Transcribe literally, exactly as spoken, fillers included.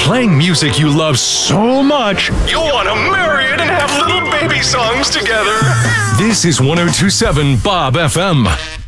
playing music you love so much, you'll want to marry it and have little baby songs together. This is one oh two point seven Bob F M.